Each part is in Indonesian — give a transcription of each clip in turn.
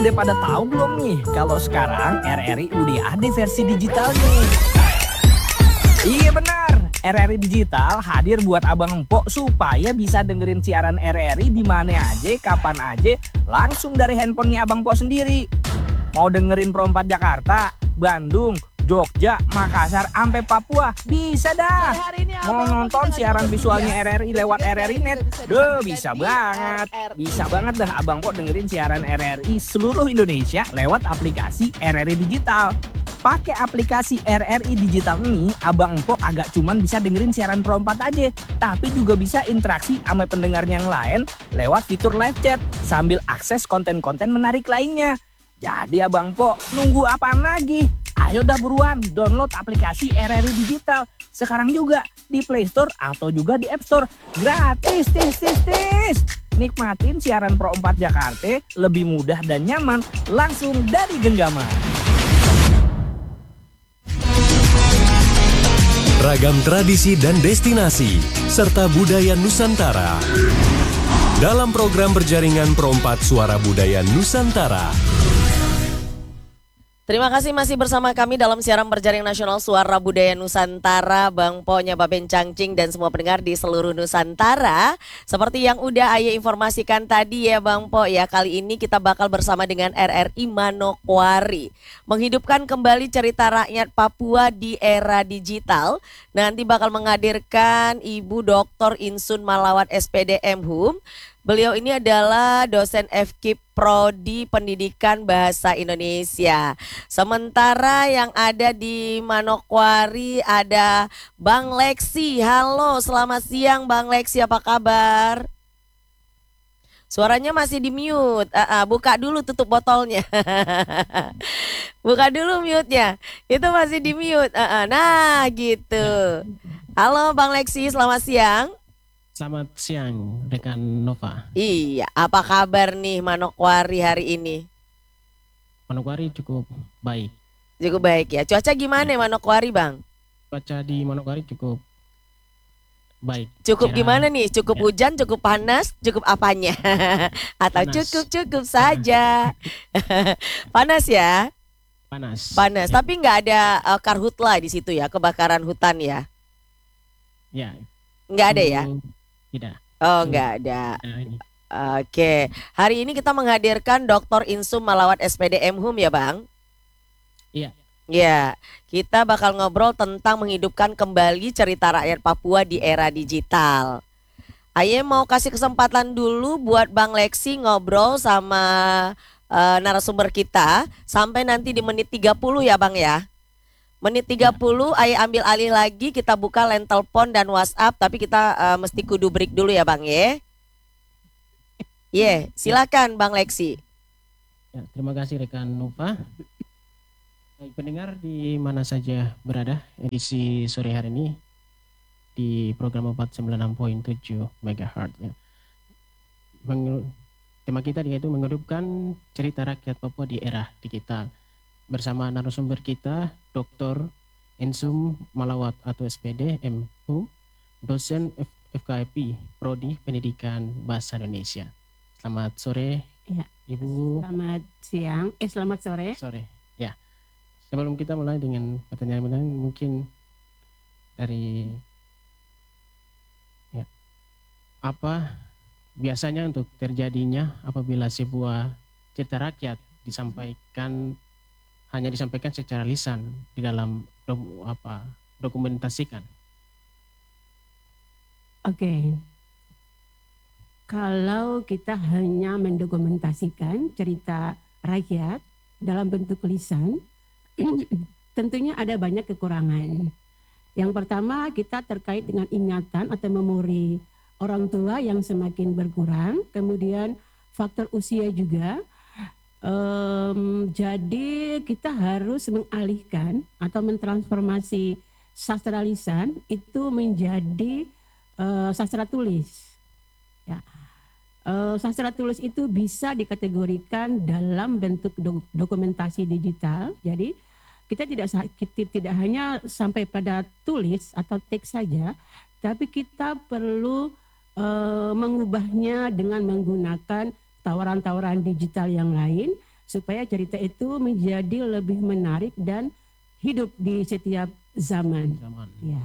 Udah pada tahu belum nih kalau sekarang RRI udah ada versi digitalnya? Iya benar, RRI Digital hadir buat abang empok supaya bisa dengerin siaran RRI di mana aja, kapan aja, langsung dari handphonenya abang empok sendiri. Mau dengerin Pro 4 Jakarta, Bandung, Jogja, Makassar, sampai Papua, bisa dah. Mau nonton siaran visualnya RRI lewat RRI Net, bisa banget. Bisa banget dah abang empok dengerin siaran RRI seluruh Indonesia lewat aplikasi RRI Digital. Pakai aplikasi RRI Digital ini, abang empok agak cuman bisa dengerin siaran Pro 4 aja, tapi juga bisa interaksi sama pendengar yang lain lewat fitur live chat sambil akses konten-konten menarik lainnya. Jadi abang empok nunggu apaan lagi? Ayo dah buruan download aplikasi RRI Digital sekarang juga di Play Store atau juga di App Store. Gratis, tis. Nikmatin siaran Pro 4 Jakarta lebih mudah dan nyaman langsung dari genggaman. Ragam tradisi dan destinasi, serta budaya Nusantara. Dalam program berjaringan Pro 4 Suara Budaya Nusantara. Terima kasih masih bersama kami dalam siaran berjaring nasional Suara Budaya Nusantara, Bang Po, Nyababen Cangcing dan semua pendengar di seluruh Nusantara. Seperti yang udah Ayah informasikan tadi ya Bang Po ya, kali ini kita bakal bersama dengan RRI Manokwari menghidupkan kembali cerita rakyat Papua di era digital. Nanti bakal menghadirkan Ibu Dr. Insun Malawat SPD MHum. Beliau ini adalah dosen FKIP Prodi Pendidikan Bahasa Indonesia. Sementara yang ada di Manokwari ada Bang Leksi. Halo, selamat siang Bang Leksi, apa kabar? Suaranya masih di mute. Buka dulu tutup botolnya. Buka dulu mute-nya. Itu masih di mute. Nah, gitu. Halo Bang Leksi, selamat siang. Selamat siang rekan Nova. Iya, apa kabar nih Manokwari hari ini? Manokwari cukup baik. Cukup baik ya. Cuaca gimana Manokwari Bang? Cuaca di Manokwari cukup baik. Cukup Cerah. Gimana nih? Cukup hujan, cukup panas, cukup apanya? Atau Panas. cukup saja? Panas ya? Panas. Panas. Ya. Tapi nggak ada karhutla di situ ya, kebakaran hutan ya? Ya. Nggak ada ya? Tidak. Oh, nggak ada. Ini. Oke, hari ini kita menghadirkan Dr. Insum Malawat SPD MHum ya Bang? Iya. Ya, kita bakal ngobrol tentang menghidupkan kembali cerita rakyat Papua di era digital. Aye mau kasih kesempatan dulu buat Bang Leksi ngobrol sama narasumber kita sampai nanti di menit 30 ya Bang ya. Menit 30 Aye ambil alih lagi, kita buka line telepon dan WhatsApp, tapi kita mesti kudu break dulu ya Bang ya. Silakan Bang Leksi. Ya, terima kasih rekan Nova. Baik, pendengar di mana saja berada edisi sore hari ini di program 496.7 MHz ya. Tema kita yaitu menghidupkan cerita rakyat Papua di era digital. Bersama narasumber kita Dr. Insum Malawat atau SPD MHum, dosen FKIP Prodi Pendidikan Bahasa Indonesia. Selamat sore ya. Ibu. Selamat siang, selamat sore. Sore ya. Sebelum kita mulai dengan pertanyaan mungkin dari ya, apa biasanya untuk terjadinya apabila sebuah cerita rakyat hanya disampaikan secara lisan di dalam dokumentasikan. Oke. Kalau kita hanya mendokumentasikan cerita rakyat dalam bentuk lisan, tentunya ada banyak kekurangan. Yang pertama, kita terkait dengan ingatan atau memori orang tua yang semakin berkurang, kemudian faktor usia juga. Jadi kita harus mengalihkan atau mentransformasi sastra lisan itu menjadi sastra tulis. Ya. Sastra tulis itu bisa dikategorikan dalam bentuk dokumentasi digital. Jadi kita tidak hanya sampai pada tulis atau teks saja, tapi kita perlu mengubahnya dengan menggunakan tawaran-tawaran digital yang lain supaya cerita itu menjadi lebih menarik dan hidup di setiap zaman. Ya.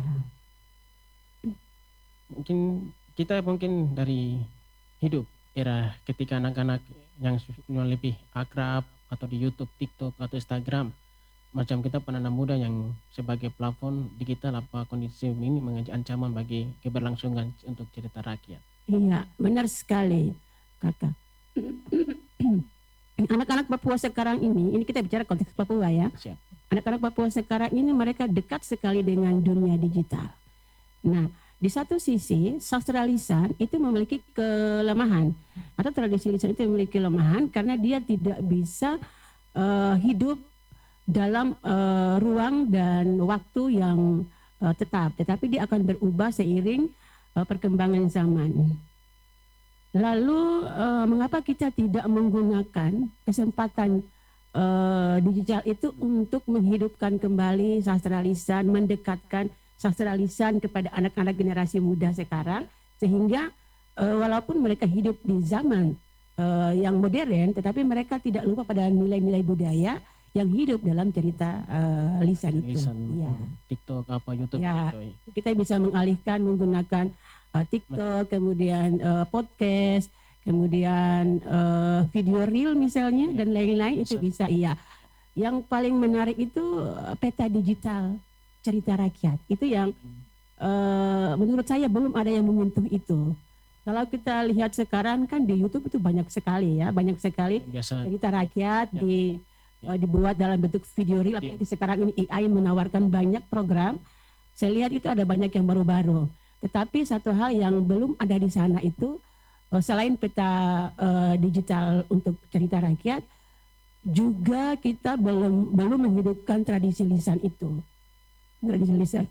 Mungkin dari hidup era ketika anak-anak yang lebih akrab atau di YouTube, TikTok atau Instagram, macam kita penanam muda yang sebagai plafon digital, apa kondisi ini menjadi ancaman bagi keberlangsungan untuk cerita rakyat? Iya, benar sekali, Kakak. Anak-anak Papua sekarang ini kita bicara konteks Papua ya. Siap. Anak-anak Papua sekarang ini mereka dekat sekali dengan dunia digital. Nah, di satu sisi sastra lisan itu memiliki kelemahan atau tradisi lisan itu memiliki kelemahan karena dia tidak bisa hidup dalam ruang dan waktu yang tetap, tetapi dia akan berubah seiring perkembangan zaman. Lalu mengapa kita tidak menggunakan kesempatan digital itu untuk menghidupkan kembali sastra lisan, mendekatkan sastra lisan kepada anak-anak generasi muda sekarang, sehingga walaupun mereka hidup di zaman yang modern, tetapi mereka tidak lupa pada nilai-nilai budaya yang hidup dalam cerita lisan itu. Ya. TikTok apa YouTube ya, gitu. Kita bisa mengalihkan menggunakan TikTok, kemudian podcast, kemudian video reel misalnya dan lain-lain itu bisa. Iya. Yang paling menarik itu peta digital cerita rakyat. Itu yang menurut saya belum ada yang menyentuh itu. Kalau kita lihat sekarang kan di YouTube itu banyak sekali ya, banyak sekali cerita rakyat dibuat dalam bentuk video reel. Apalagi sekarang ini AI menawarkan banyak program. Saya lihat itu ada banyak yang baru-baru. Tetapi satu hal yang belum ada di sana itu selain peta digital untuk cerita rakyat, juga kita belum menghidupkan tradisi lisan itu. Tradisi lisan.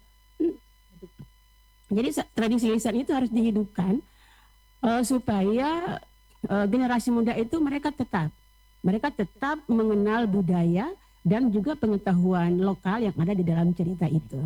Jadi tradisi lisan itu harus dihidupkan supaya generasi muda itu mereka tetap mengenal budaya dan juga pengetahuan lokal yang ada di dalam cerita itu.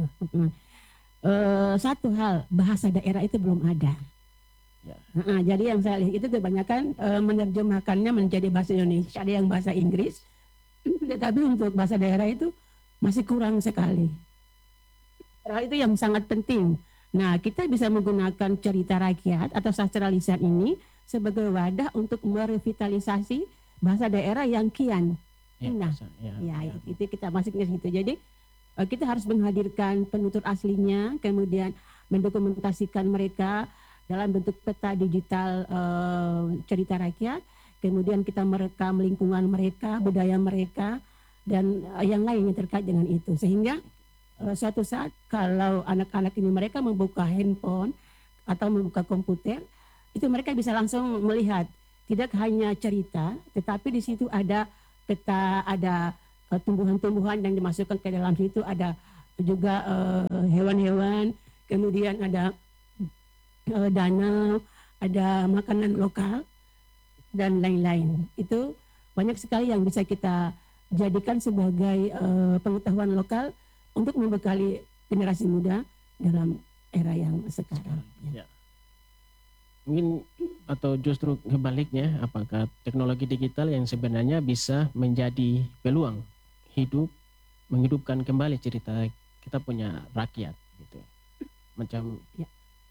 Satu hal, bahasa daerah itu belum ada. Ya. Jadi yang saya lihat itu kebanyakan menerjemahkannya menjadi bahasa Indonesia, ada yang bahasa Inggris, tetapi untuk bahasa daerah itu masih kurang sekali. Hal itu yang sangat penting. Nah, kita bisa menggunakan cerita rakyat atau sastra lisan ini sebagai wadah untuk merevitalisasi bahasa daerah yang kian punah. Itu kita masuk ke situ. Jadi kita harus menghadirkan penutur aslinya, kemudian mendokumentasikan mereka dalam bentuk peta digital cerita rakyat, kemudian kita merekam lingkungan mereka, budaya mereka, dan yang lain yang terkait dengan itu. Sehingga suatu saat kalau anak-anak ini mereka membuka handphone atau membuka komputer, itu mereka bisa langsung melihat tidak hanya cerita, tetapi di situ ada peta, ada tumbuhan-tumbuhan yang dimasukkan ke dalam situ, ada juga hewan-hewan, kemudian ada danau, ada makanan lokal dan lain-lain. Itu banyak sekali yang bisa kita jadikan sebagai pengetahuan lokal untuk membekali generasi muda dalam era yang sekarang. Ya. Mungkin atau justru kebaliknya, apakah teknologi digital yang sebenarnya bisa menjadi peluang menghidupkan kembali cerita kita punya rakyat gitu, macam ya.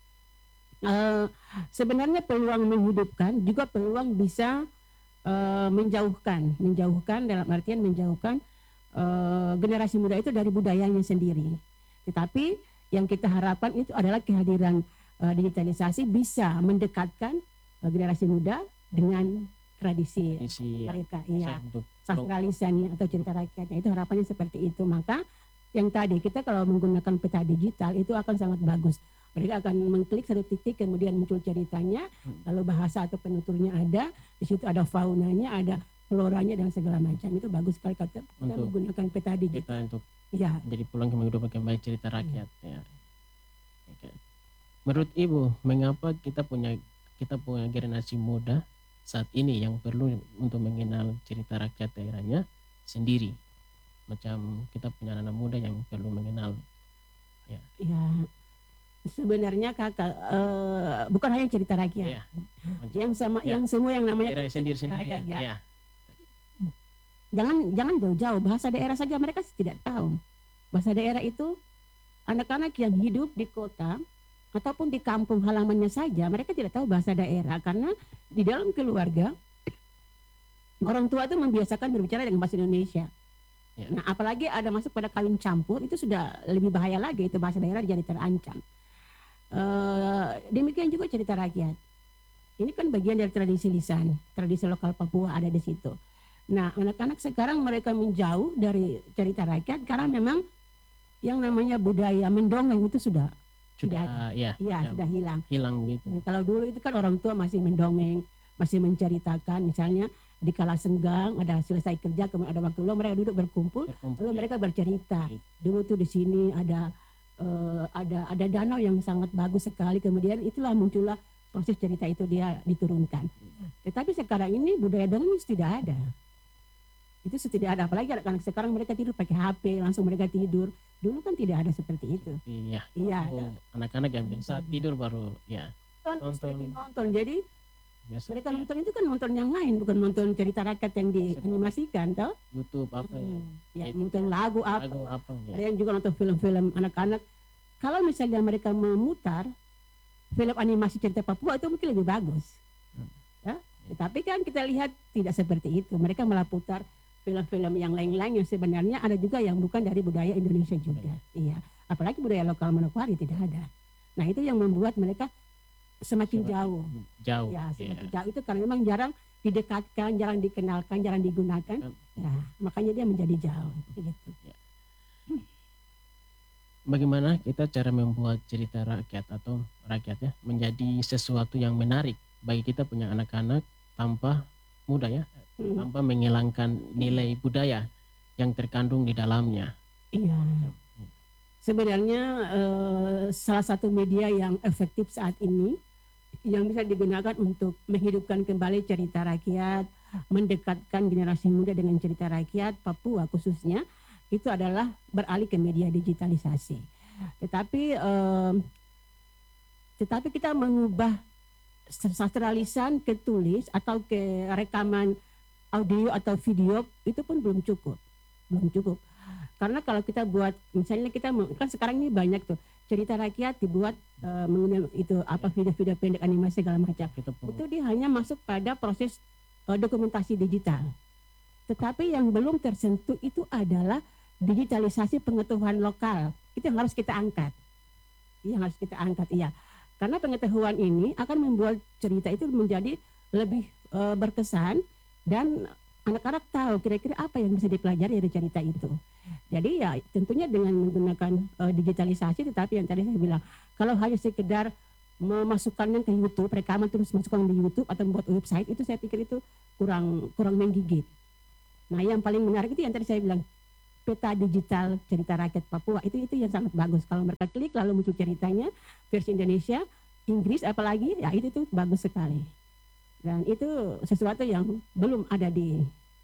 Sebenarnya peluang menghidupkan juga peluang bisa menjauhkan dalam artian menjauhkan generasi muda itu dari budayanya sendiri. Tetapi yang kita harapkan itu adalah kehadiran digitalisasi bisa mendekatkan generasi muda dengan tradisi mereka, sastra lisannya atau cerita rakyatnya. Itu harapannya seperti itu. Maka yang tadi kita kalau menggunakan peta digital itu akan sangat bagus. Mereka akan mengklik satu titik, kemudian muncul ceritanya, lalu bahasa atau penuturnya ada, di situ ada faunanya, ada floranya dan segala macam. Itu bagus sekali kalau kita menggunakan peta digital. Untuk jadi pulang menghidupkan kembali cerita rakyat. Ya. Okay. Menurut Ibu, mengapa kita punya generasi muda saat ini yang perlu untuk mengenal cerita rakyat daerahnya sendiri? Macam kita punya anak muda yang perlu mengenal. Ya. Sebenarnya kakak bukan hanya cerita rakyat. Yang semua yang namanya daerah sendiri. Ya. jangan jauh-jauh, bahasa daerah saja mereka tidak tahu. Bahasa daerah itu anak-anak yang hidup di kota ataupun di kampung halamannya saja mereka tidak tahu bahasa daerah, karena di dalam keluarga orang tua itu membiasakan berbicara dengan bahasa Indonesia. Ya. Nah, apalagi ada masuk pada kawin campur, itu sudah lebih bahaya lagi, itu bahasa daerah jadi terancam. Demikian juga cerita rakyat. Ini kan bagian dari tradisi lisan, tradisi lokal Papua ada di situ. Nah, anak-anak sekarang mereka menjauh dari cerita rakyat karena memang yang namanya budaya mendongeng itu sudah tidak ada. ya, Sudah hilang. hilang gitu. Nah, kalau dulu itu kan orang tua masih mendongeng, masih menceritakan, misalnya di kala senggang ada selesai kerja, kemudian ada waktu luang mereka duduk berkumpul, lalu mereka bercerita. Dulu tuh di sini ada danau yang sangat bagus sekali, kemudian itulah muncullah proses cerita itu dia diturunkan. Tetapi sekarang ini budaya dongeng tidak ada. Itu tidak ada, apalagi anak-anak sekarang mereka tidur pakai HP, langsung mereka tidur. Dulu kan tidak ada seperti itu. Iya. Iya. Anak-anak yang biasa tidur baru ya Nonton. Jadi biasa mereka nonton itu kan nonton yang lain, bukan nonton cerita rakyat yang dianimasikan, toh? YouTube apa ya. Ya, nonton lagu apa. Lagu apa ya. Ada yang juga nonton film-film anak-anak. Kalau misalnya mereka memutar film animasi cerita Papua itu mungkin lebih bagus. Ya? Tapi kan kita lihat tidak seperti itu. Mereka malah putar film-film yang lain-lain yang sebenarnya ada juga yang bukan dari budaya Indonesia juga. Iya. Apalagi budaya lokal Manokwari tidak ada. Nah, itu yang membuat mereka semakin jauh. Ya, semakin jauh itu karena memang jarang didekatkan, jarang dikenalkan, jarang digunakan. Nah, makanya dia menjadi jauh. Gitu. Bagaimana kita cara membuat cerita rakyat atau rakyatnya menjadi sesuatu yang menarik bagi kita punya anak-anak tanpa mudah ya, tanpa menghilangkan nilai budaya yang terkandung di dalamnya. Iya. Sebenarnya salah satu media yang efektif saat ini yang bisa digunakan untuk menghidupkan kembali cerita rakyat, mendekatkan generasi muda dengan cerita rakyat Papua khususnya, itu adalah beralih ke media digitalisasi. Tetapi kita mengubah sastra lisan ke tulis atau ke rekaman audio atau video itu pun belum cukup. Karena kalau kita buat, misalnya kita kan sekarang ini banyak tuh cerita rakyat dibuat mengenai itu apa video-video pendek animasi segala macam. Itu dia hanya masuk pada proses dokumentasi digital. Tetapi yang belum tersentuh itu adalah digitalisasi pengetahuan lokal. Itu yang harus kita angkat. Iya. Karena pengetahuan ini akan membuat cerita itu menjadi lebih berkesan dan anak-anak tahu kira-kira apa yang bisa dipelajari dari cerita itu. Jadi ya tentunya dengan menggunakan digitalisasi, tetapi yang tadi saya bilang kalau hanya sekedar memasukkannya ke YouTube, rekaman terus masukkan di YouTube atau membuat website, itu saya pikir itu kurang menggigit. Nah, yang paling menarik itu yang tadi saya bilang peta digital cerita rakyat Papua, itu yang sangat bagus. Kalau mereka klik lalu muncul ceritanya versi Indonesia, Inggris apalagi, ya itu tuh bagus sekali. Dan itu sesuatu yang belum ada di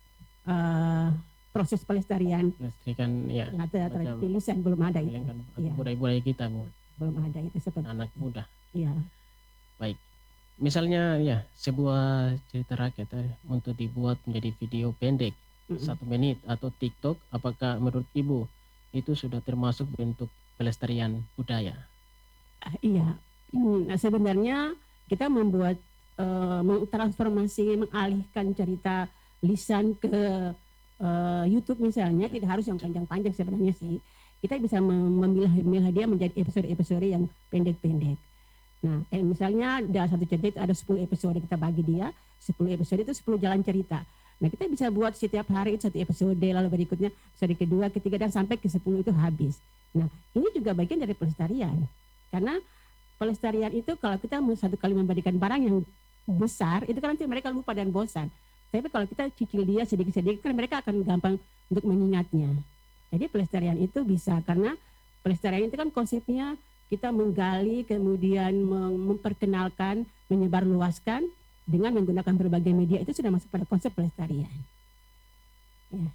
proses pelestarian. Ya. Tulisan belum ada itu. Ya. Budaya kita belum ada itu seperti anak muda. Iya. Baik. Misalnya ya sebuah cerita rakyat untuk dibuat menjadi video pendek 1 menit atau TikTok, apakah menurut Ibu itu sudah termasuk bentuk pelestarian budaya? Iya. Sebenarnya kita membuat mentransformasi, mengalihkan cerita lisan ke YouTube misalnya, tidak harus yang panjang-panjang sebenarnya sih. Kita bisa memilah dia menjadi episode-episode yang pendek-pendek. Nah, misalnya dalam satu cerita itu ada 10 episode, kita bagi dia 10 episode itu 10 jalan cerita. Nah, kita bisa buat setiap hari itu 1 episode, lalu berikutnya episode kedua, ketiga, dan sampai ke 10 itu habis. Nah, ini juga bagian dari pelestarian. Karena pelestarian itu kalau kita satu kali memberikan barang yang besar, itu kan nanti mereka lupa dan bosan. Tapi kalau kita cicil dia sedikit-sedikit, kan mereka akan gampang untuk mengingatnya. Jadi pelestarian itu bisa, karena pelestarian itu kan konsepnya kita menggali, kemudian memperkenalkan, menyebarluaskan dengan menggunakan berbagai media, itu sudah masuk pada konsep pelestarian. Ya.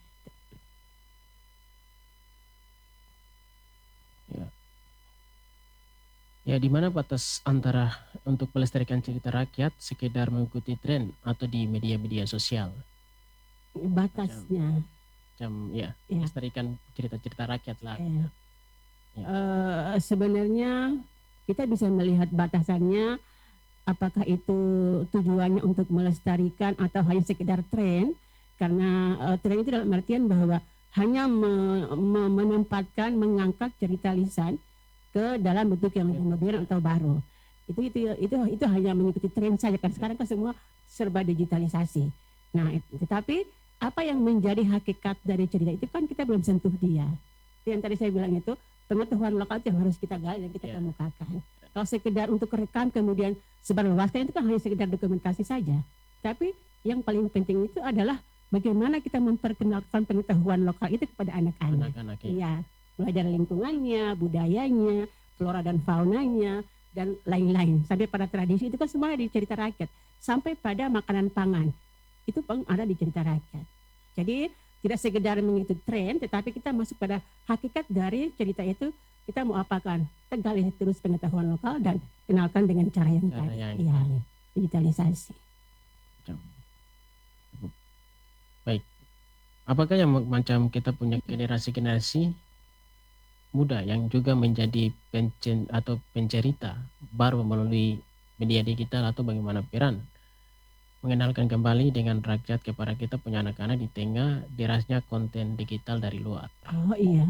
Ya, di mana batas antara untuk melestarikan cerita rakyat sekedar mengikuti tren atau di media-media sosial? batasnya. Macam ya, Ya. melestarikan cerita-cerita rakyat lah. Ya. Ya. Sebenarnya kita bisa melihat batasannya, apakah itu tujuannya untuk melestarikan atau hanya sekedar tren, karena tren itu dalam artian bahwa hanya menempatkan, mengangkat cerita lisan ke dalam bentuk yang lebih modern atau baru. Itu hanya mengikuti tren saja, kan sekarang kan semua serba digitalisasi. Nah, tetapi apa yang menjadi hakikat dari cerita itu kan kita belum sentuh dia. Yang tadi saya bilang itu pengetahuan lokal itu yang harus kita gali dan kita kemukakan. Kalau sekedar untuk rekam kemudian sebarluaskan itu kan hanya sekedar dokumentasi saja. Tapi yang paling penting itu adalah bagaimana kita memperkenalkan pengetahuan lokal itu kepada anak-anak. Iya, mulai dari lingkungannya, budayanya, flora dan faunanya, dan lain-lain. Sampai pada tradisi itu kan semuanya di cerita rakyat. Sampai pada makanan pangan, itu pun ada di cerita rakyat. Jadi tidak sekedar mengikuti tren, tetapi kita masuk pada hakikat dari cerita itu. Kita mau apakan? Kita gali terus pengetahuan lokal dan kenalkan dengan cara yang tadi. Iya, digitalisasi. Baik. Apakah yang macam kita punya generasi-generasi muda yang juga menjadi pencerita baru melalui media digital, atau bagaimana peran mengenalkan kembali dengan rakyat kepada kita punya anak-anak di tengah derasnya konten digital dari luar? Oh iya.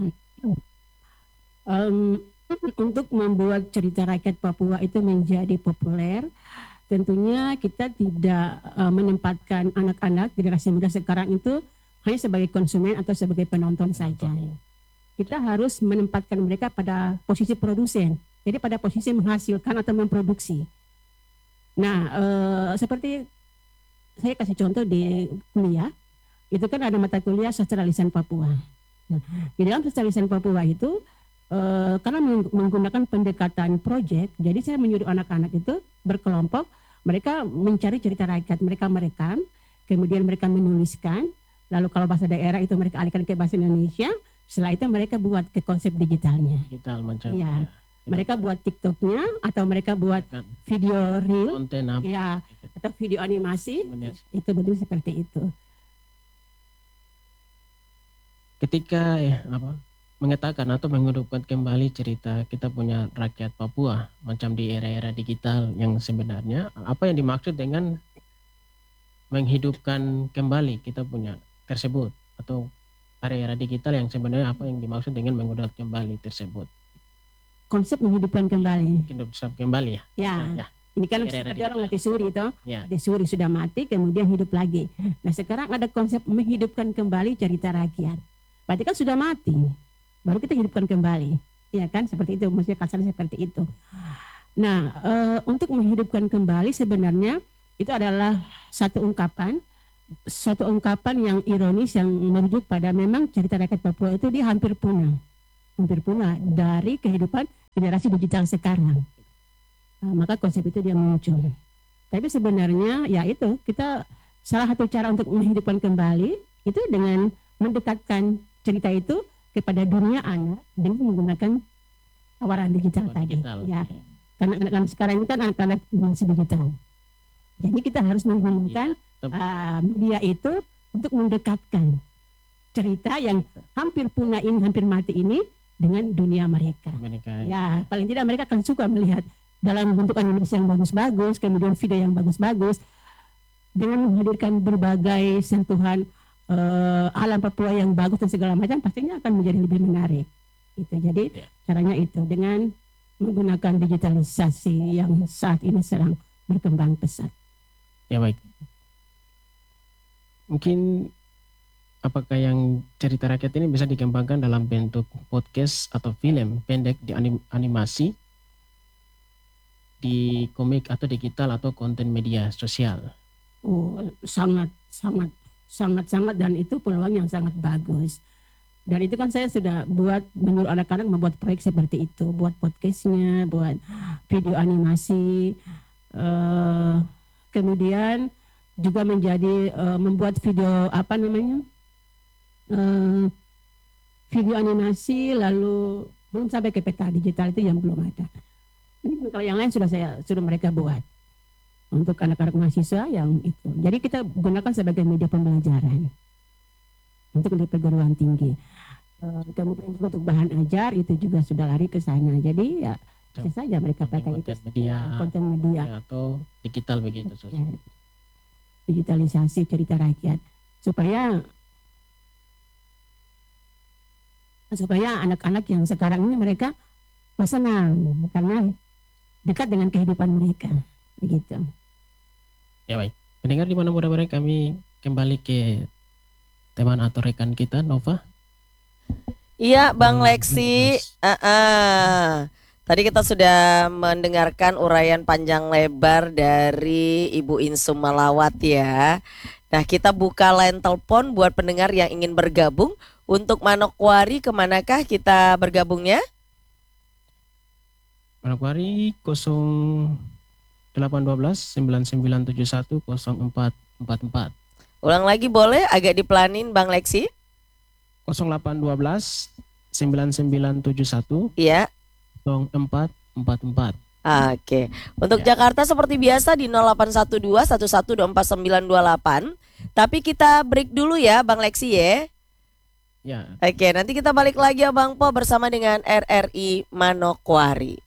Untuk membuat cerita rakyat Papua itu menjadi populer, tentunya kita tidak menempatkan anak-anak generasi muda sekarang itu hanya sebagai konsumen atau sebagai penonton saja. Kita harus menempatkan mereka pada posisi produsen, jadi pada posisi menghasilkan atau memproduksi. Nah, seperti saya kasih contoh di kuliah, itu kan ada mata kuliah sastra lisan Papua. Nah, di dalam sastra lisan Papua itu karena menggunakan pendekatan proyek, jadi saya menyuruh anak-anak itu berkelompok, mereka mencari cerita rakyat, mereka merekam, kemudian mereka menuliskan, lalu kalau bahasa daerah itu mereka alihkan ke bahasa Indonesia, setelah itu mereka buat ke konsep digitalnya. Digital macam. Ya. Mereka buat TikToknya atau mereka buat video reel, konten apa? Ya, atau video animasi, itu betul seperti itu. Ketika mengatakan atau menghidupkan kembali cerita kita punya rakyat Papua macam di era-era digital, yang sebenarnya apa yang dimaksud dengan menghidupkan kembali kita punya tersebut, atau era-era digital yang sebenarnya apa yang dimaksud dengan menghidupkan kembali tersebut? Konsep menghidupkan kembali. Menghidupkan kembali ya. Ya. Ini kan ada orang mati suri itu, ya. Mati suri sudah mati kemudian hidup lagi. Nah sekarang ada konsep menghidupkan kembali cerita rakyat. Berarti kan sudah mati, baru kita hidupkan kembali, ya kan? Seperti itu, maksudnya kasarnya seperti itu. Nah, untuk menghidupkan kembali sebenarnya itu adalah suatu ungkapan yang ironis yang merujuk pada memang cerita rakyat Papua itu dia hampir punah dari kehidupan generasi digital sekarang. Maka konsep itu dia muncul. Tapi sebenarnya ya itu, kita salah satu cara untuk menghidupkan kembali itu dengan mendekatkan cerita itu kepada dunia anak dengan menggunakan tawaran digital tadi. Ya. Karena anak-anak sekarang ini kan anak-anak masih digital. Jadi kita harus menggunakan media itu untuk mendekatkan cerita yang hampir punah ini, hampir mati ini dengan dunia mereka. Ya, paling tidak mereka akan suka melihat dalam bentuk animasi yang bagus-bagus, kemudian video yang bagus-bagus, dengan menghadirkan berbagai sentuhan alam Papua yang bagus dan segala macam, pastinya akan menjadi lebih menarik. Itu jadi caranya itu dengan menggunakan digitalisasi yang saat ini sedang berkembang pesat. Ya baik. Mungkin apakah yang cerita rakyat ini bisa dikembangkan dalam bentuk podcast atau film pendek di animasi, di komik atau digital atau konten media sosial? Oh, sangat dan itu peluang yang sangat bagus. Dan itu kan saya sudah menyuruh anak-anak membuat proyek seperti itu, buat podcastnya, buat video animasi, kemudian juga menjadi membuat video video animasi, lalu belum sampai ke peta digital itu yang belum ada. Ini kalau yang lain sudah saya suruh mereka buat untuk anak-anak mahasiswa yang itu. Jadi kita gunakan sebagai media pembelajaran. untuk di perguruan tinggi. Kemudian juga untuk bahan ajar itu juga sudah lari ke sana. Jadi ya bisa saja mereka pakai itu konten media atau digital begitu. ya, digitalisasi cerita rakyat supaya anak-anak yang sekarang ini mereka senang karena dekat dengan kehidupan mereka begitu. Ya baik, pendengar di mana berada kami kembali ke teman atau rekan kita Nova. Iya Bang Lexi. Tadi kita sudah mendengarkan uraian panjang lebar dari Ibu Insum Malawat ya. Nah kita buka line telepon buat pendengar yang ingin bergabung. Untuk Manokwari kemanakah kita bergabungnya? Manokwari 0812 9971 0444. Ulang lagi boleh agak dipelanin Bang Lexi? 0812 9971 Iya. 0444. Oke. Untuk Jakarta seperti biasa di 0812 1124 928. Tapi kita break dulu ya Bang Lexi ya. Ya. Oke, nanti kita balik lagi ya Bang Po bersama dengan RRI Manokwari.